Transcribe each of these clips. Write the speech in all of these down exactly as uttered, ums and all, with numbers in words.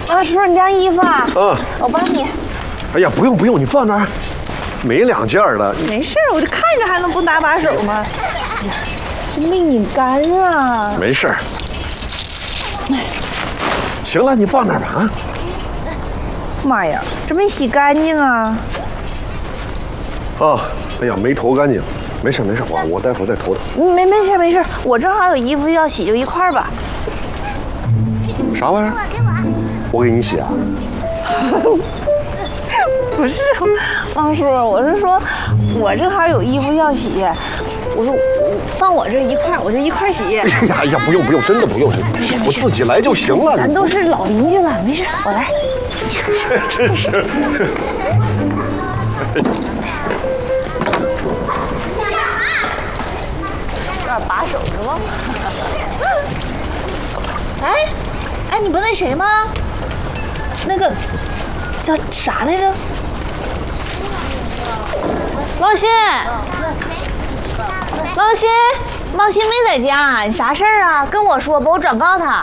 王叔，你家衣服啊？ 嗯， 我帮你。 哎呀，不用不用，你放那儿，没两件了。 没事，我这看着还能不搭把手吗？哎呀，这没拧干啊。 没事儿。行了，你放那儿吧啊。 妈呀，这没洗干净啊！ 啊，哎呀，没投干净。没事没事，我我待会儿再投投。 没没事没事，我正好有衣服要洗，就一块儿吧。 啥玩意儿？我给你洗啊？ 不是，王叔，我是说，我正好有衣服要洗，我说我放我这一块儿，我这一块儿洗。 哎呀呀，不用不用，真的不用， 没事， 我自己来就行了。 咱都是老邻居了，没事，我来。 真真是。 有点把手是吗？哎，哎，你不那谁吗？那个叫啥来着？王鑫，王鑫，王鑫没在家，你啥事儿啊？跟我说吧，我转告他。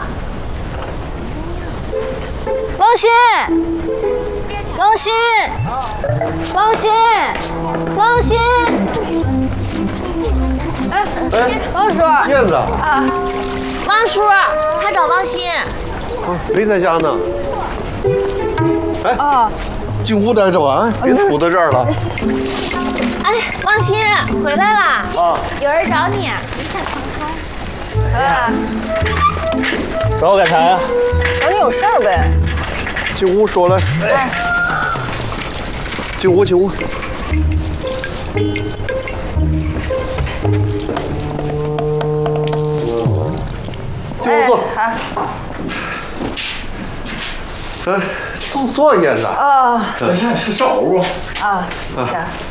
王鑫，王鑫，王鑫，王鑫。哎哎，王叔， 燕子啊，王叔，他找王鑫。 啊，没在家呢。哎， 哦， 进屋待着吧，别杵在这儿了。 哎，王鑫回来了。 啊， 有人找你。啊， 找我干啥呀？ 找你有事儿呗。 进屋说来。 哎， 进屋进屋。进屋坐。 好。 哎，坐坐燕子。 啊这是是上我屋。 啊，行。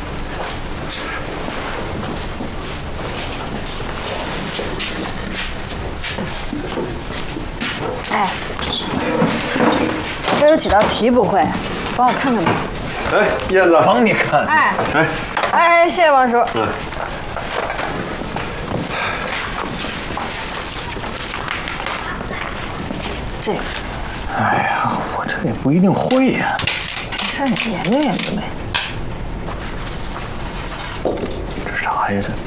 哎，这有几道题不会，帮我看看吧。 哎，燕子， 帮你看。 哎哎哎，谢谢王叔。 嗯。 这个。 哎呀，我这也不一定会呀。 没事，你研究研究呗。 这啥呀这？